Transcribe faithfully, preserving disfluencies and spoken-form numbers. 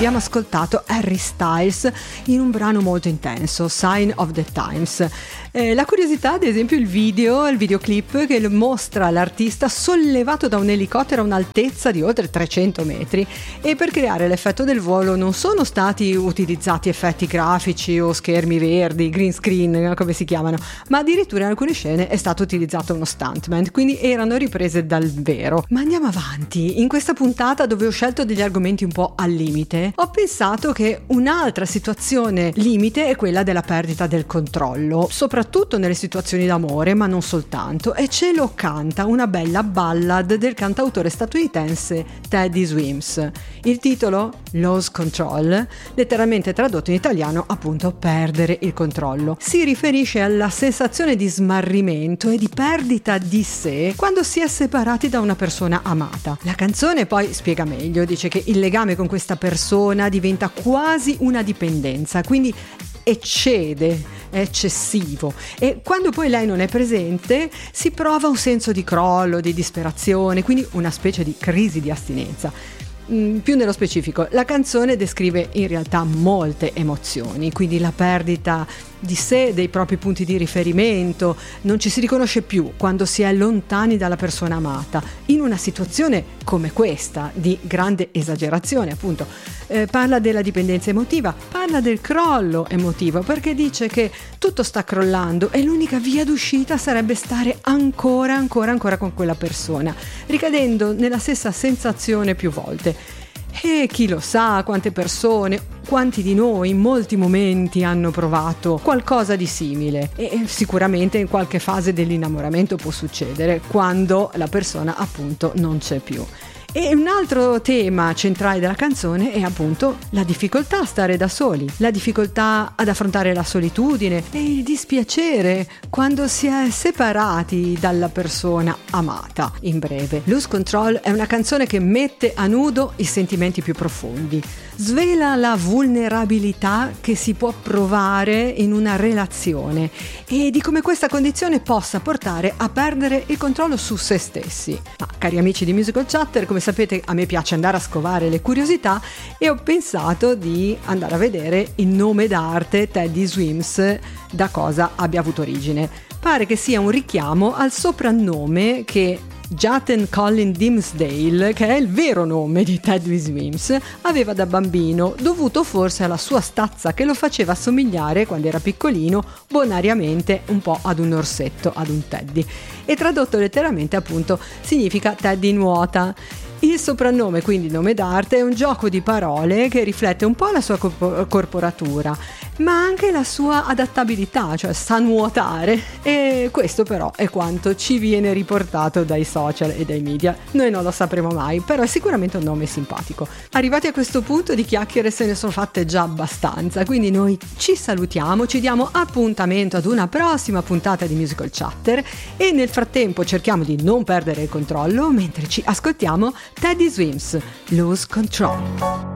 abbiamo ascoltato Harry Styles in un brano molto intenso, Sign of the Times. Eh, la curiosità, ad esempio, il video, il videoclip che mostra l'artista sollevato da un elicottero a un'altezza di oltre trecento metri, e per creare l'effetto del volo non sono stati utilizzati effetti grafici o schermi verdi, green screen come si chiamano, ma addirittura in alcune scene è stato utilizzato uno stuntman, quindi erano riprese dal vero. Ma andiamo avanti. In questa puntata, dove ho scelto degli argomenti un po' al limite, ho pensato che un'altra situazione limite è quella della perdita del controllo, soprattutto nelle situazioni d'amore, ma non soltanto, e ce lo canta una bella ballad del cantautore statunitense Teddy Swims. Il titolo, Lose Control, letteralmente tradotto in italiano appunto perdere il controllo, si riferisce alla sensazione di smarrimento e di perdita di sé quando si è separati da una persona amata. La canzone poi spiega meglio, dice che il legame con questa persona diventa quasi una dipendenza, quindi eccede, è eccessivo, e quando poi lei non è presente si prova un senso di crollo, di disperazione, quindi una specie di crisi di astinenza. Mm, più nello specifico, la canzone descrive in realtà molte emozioni, quindi la perdita di sé, dei propri punti di riferimento, non ci si riconosce più quando si è lontani dalla persona amata, in una situazione come questa di grande esagerazione appunto. Eh, parla della dipendenza emotiva, parla del crollo emotivo, perché dice che tutto sta crollando e l'unica via d'uscita sarebbe stare ancora ancora ancora con quella persona, ricadendo nella stessa sensazione più volte. E chi lo sa quante persone, quanti di noi in molti momenti hanno provato qualcosa di simile, e sicuramente in qualche fase dell'innamoramento può succedere quando la persona appunto non c'è più. E un altro tema centrale della canzone è appunto la difficoltà a stare da soli, la difficoltà ad affrontare la solitudine e il dispiacere quando si è separati dalla persona amata. In breve, Lose Control è una canzone che mette a nudo i sentimenti più profondi, svela la vulnerabilità che si può provare in una relazione e di come questa condizione possa portare a perdere il controllo su se stessi. Ma, cari amici di Musical Chatter, come sapete a me piace andare a scovare le curiosità e ho pensato di andare a vedere il nome d'arte Teddy Swims, da cosa abbia avuto origine. Pare che sia un richiamo al soprannome che Jaden Colin Dimsdale, che è il vero nome di Teddy Swims, aveva da bambino, dovuto forse alla sua stazza che lo faceva assomigliare, quando era piccolino, bonariamente un po' ad un orsetto, ad un Teddy. E tradotto letteralmente appunto significa Teddy nuota. Il soprannome, quindi nome d'arte, è un gioco di parole che riflette un po' la sua corp- corporatura, ma anche la sua adattabilità, cioè sa nuotare, e questo però è quanto ci viene riportato dai social e dai media. Noi non lo sapremo mai, però è sicuramente un nome simpatico. Arrivati a questo punto di chiacchiere se ne sono fatte già abbastanza, quindi noi ci salutiamo, ci diamo appuntamento ad una prossima puntata di Musical Chatter e nel frattempo cerchiamo di non perdere il controllo mentre ci ascoltiamo Teddy Swims, Lose Control.